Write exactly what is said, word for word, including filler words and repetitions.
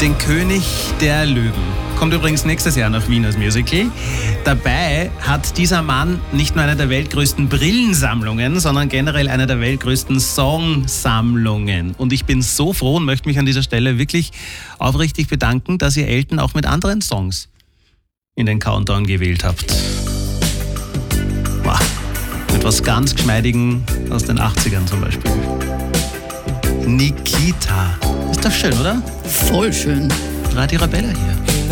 den König der Löwen. Kommt übrigens nächstes Jahr nach Wien als Musical. Dabei hat dieser Mann nicht nur eine der weltgrößten Brillensammlungen, sondern generell eine der weltgrößten Songsammlungen. Und ich bin so froh und möchte mich an dieser Stelle wirklich aufrichtig bedanken, dass ihr Elton auch mit anderen Songs in den Countdown gewählt habt. Wow. Etwas ganz Geschmeidigen aus den achtzigern zum Beispiel. Nikita. Ist doch schön, oder? Voll schön. Radio Arabella hier.